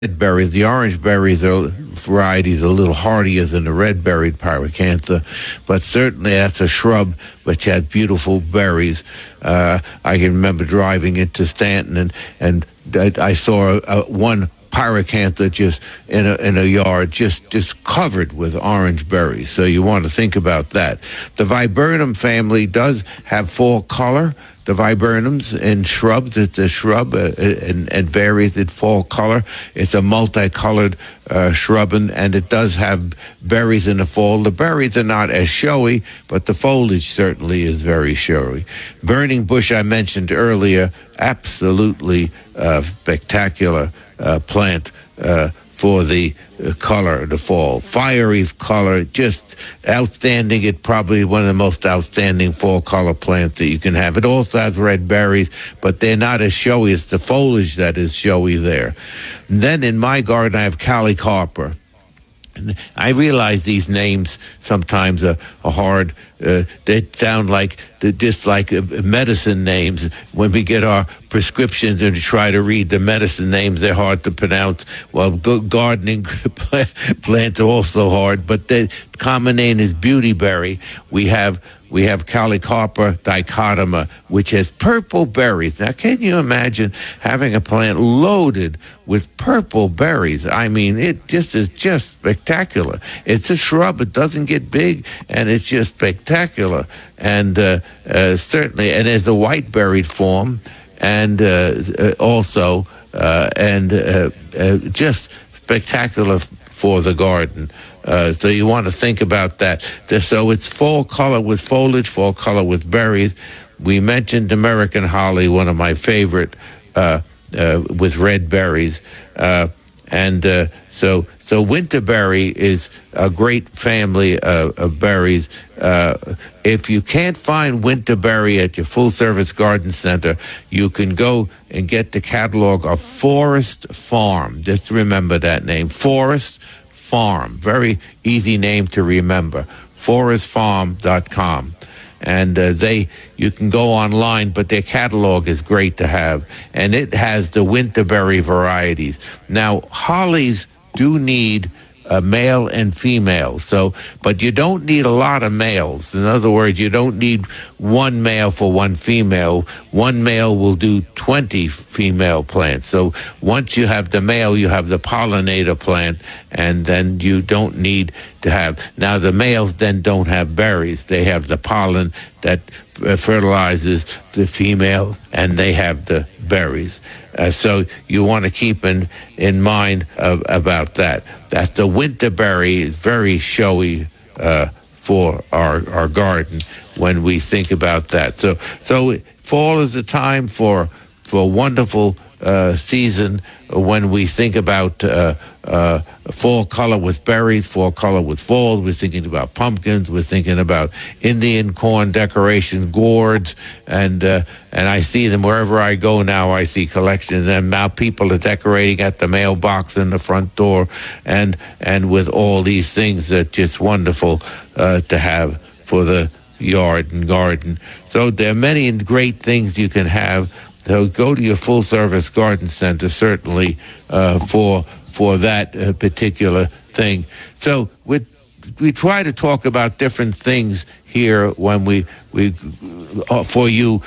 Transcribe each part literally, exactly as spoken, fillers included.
red berries. The orange berries are varieties a little hardier than the red-berried pyracantha, but certainly that's a shrub which has beautiful berries. Uh, I can remember driving into Stanton, and and I I saw uh, one pyracantha just in a in a yard, just just covered with orange berries. So you want to think about that. The viburnum family does have fall color. The viburnums in shrubs, it's a shrub uh, and, and varies in fall color. It's a multicolored uh, shrub, and, and it does have berries in the fall. The berries are not as showy, but the foliage certainly is very showy. Burning bush, I mentioned earlier, absolutely uh, spectacular uh, plant uh, for the uh, color, the fall. Fiery color, just outstanding. It's probably one of the most outstanding fall color plants that you can have. It also has red berries, but they're not as showy. It's the foliage that is showy there. And then in my garden, I have Callicarpa. And I realize these names sometimes are, are hard. Uh, they sound like they're just like uh, medicine names. When we get our prescriptions and try to read the medicine names, they're hard to pronounce. Well, good gardening plants are also hard, but the common name is beautyberry. We have we have Callicarpa dichotoma, which has purple berries. Now, can you imagine having a plant loaded with purple berries? I mean, it just is just spectacular. It's a shrub. It doesn't get big, and it's just spectacular. And uh, uh, certainly, and there's the white-berried form, and uh, uh, also, uh, and uh, uh, just spectacular f- for the garden. Uh, so you want to think about that. So it's fall color with foliage, fall color with berries. We mentioned American holly, one of my favorite, uh, uh, with red berries. Uh, and uh, so so winterberry is a great family of, of berries. Uh, if you can't find winterberry at your full-service garden center, you can go and get the catalog of Forest Farm. Just remember that name, Forest Farm. Very easy name to remember, forest farm dot com. And uh, they, you can go online, but their catalog is great to have. And it has the winterberry varieties. Now, hollies do need a male and female, so, but you don't need a lot of males. In other words, you don't need one male for one female. One male will do twenty female plants. So once you have the male, you have the pollinator plant, and then you don't need to have. Now, the males then don't have berries. They have the pollen that fertilizes the female, and they have the berries. Uh, so you want to keep in, in mind uh, about that. That the winterberry is very showy uh, for our, our garden when we think about that. So so fall is a time for for a wonderful uh, season when we think about uh, uh, fall color with berries, fall color with fall. We're thinking about pumpkins. We're thinking about Indian corn decoration, gourds, and uh, and I see them wherever I go now. I see collections, and now people are decorating at the mailbox in the front door, and and with all these things that just wonderful uh, to have for the yard and garden. So there are many great things you can have. So go to your full-service garden center, certainly, uh, for for that uh, particular thing. So we we try to talk about different things here when we we uh, for you.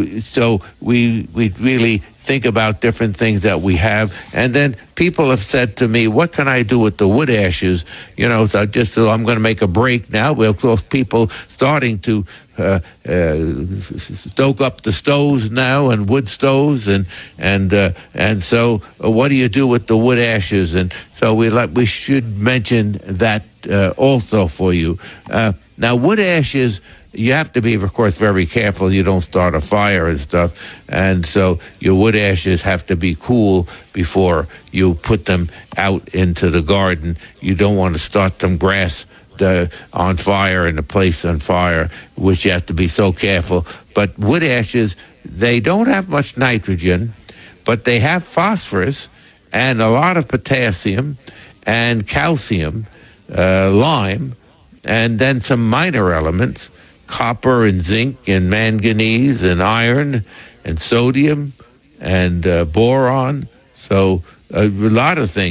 So we we really think about different things that we have, and then people have said to me, "What can I do with the wood ashes?" You know, so just so I'm going to make a break now. Well, of course, people starting to uh, uh, stoke up the stoves now, and wood stoves, and and uh, and so uh, what do you do with the wood ashes? And so we like we should mention that uh, also for you. Uh, now, wood ashes. You have to be, of course, very careful you don't start a fire and stuff. And so your wood ashes have to be cool before you put them out into the garden. You don't want to start some grass uh, on fire and a place on fire, which you have to be so careful. But wood ashes, they don't have much nitrogen, but they have phosphorus and a lot of potassium and calcium, uh, lime, and then some minor elements, copper and zinc and manganese and iron and sodium and uh, boron. So a lot of things.